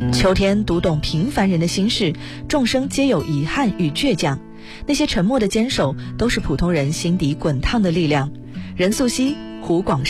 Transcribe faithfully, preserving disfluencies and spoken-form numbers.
秋天读懂平凡人的心事，众生皆有遗憾与倔强，那些沉默的坚守，都是普通人心底滚烫的力量。任素汐、胡广